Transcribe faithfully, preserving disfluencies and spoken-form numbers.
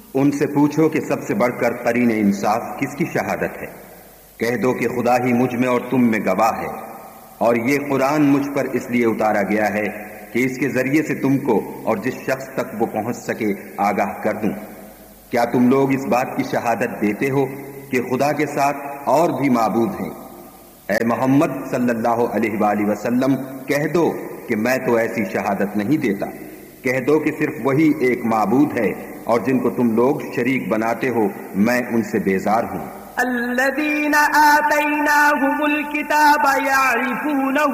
उनसे पूछो कि सबसे बढ़कर करीन इंसाफ किसकी शहादत है। कह दो कि खुदा ही मुझ में और तुम में गवाह है, और ये कुरान मुझ पर इसलिए उतारा गया है कि इसके जरिए से तुमको और जिस शख्स तक वो पहुंच सके आगाह कर दूं। क्या तुम लोग इस बात की शहादत देते हो कि खुदा के साथ और भी माबूद हैं? ऐ मोहम्मद सल्लल्लाहु अलैहि वसल्लम, कह दो कि मैं तो ऐसी शहादत नहीं देता। कह दो कि सिर्फ वही एक माबूद है, और जिनको तुम लोग शरीक बनाते हो मैं उनसे बेजार हूँ। अल्लज़ीना आतैनाहुमुल किताब यारिफूनहु